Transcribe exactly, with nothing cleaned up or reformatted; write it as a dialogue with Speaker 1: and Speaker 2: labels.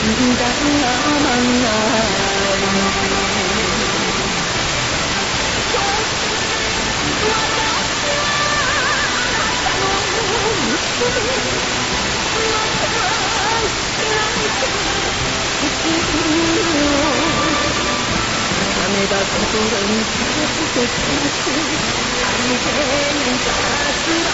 Speaker 1: だま雨が心に立つと立つ安全に立つ